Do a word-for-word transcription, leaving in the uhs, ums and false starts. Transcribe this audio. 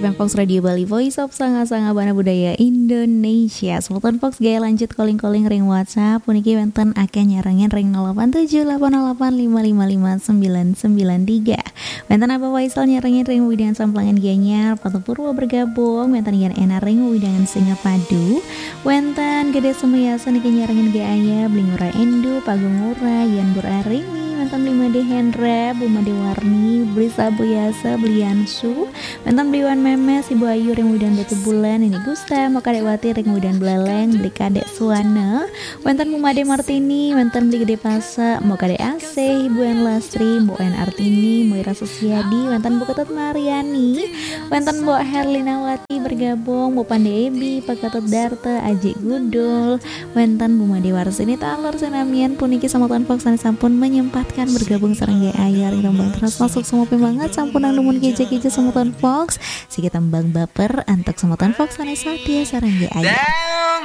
Pem Fox Radio Bali, Voice of Sanga-Sanga Bana Budaya Indonesia. Semoton Fox gaya lanjut calling-calling ring WhatsApp puniki wenten akeh nyarengin ring nol delapan tujuh delapan nol delapan lima lima lima sembilan sembilan tiga. Wenten apa Waisal nyarengin ring widangan samplangan gianyar Patu Purwo bergabung. Wenten yan enar ring widangan Singapadu. Wenten gede semuyasan iki nyarengin gaya Blingura Endu Pagung Ura Yan Bur Arini. Mantan beli Made Hendra, Bu Made Warni, beli Sabu Yasa, beli Yansu. Mantan beli Wan Memes, Ibu Ayu Ring Widan Batu Bulan, ini Gusta, mau Kadek Wati Ring Widan Beleleng, beli Kadek Suwana. Mantan Bu Made Martini, mantan beli Gede Pasa, mau Kadek Ase, Ibu En Lastri, Bu En Artini, Moira Susiadi, mantan Bu Ketut Mariani, mantan Bu Herlina Wati bergabung, Bu Pande Ebi, Pak Ketut Darta, Aji Gudul, mantan Bu Made Warsini Talor Senamian puniki sama Tuan Fox sampun menyempatkan bergabung sareng ge ayar irambang terus masuk semua pembanget sampunan lumun keje-keje semutan Fox si kita mbang baper antek semutan Fox sanes satya sareng ge ayar.